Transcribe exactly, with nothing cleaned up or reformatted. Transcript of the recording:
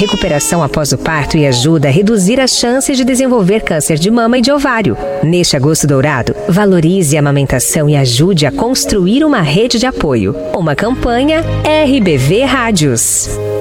recuperação após o parto e ajuda a reduzir as chances de desenvolver câncer de mama e de ovário. Neste agosto dourado, valorize a amamentação e ajude a construir uma rede de apoio. Uma campanha R B V Rádios.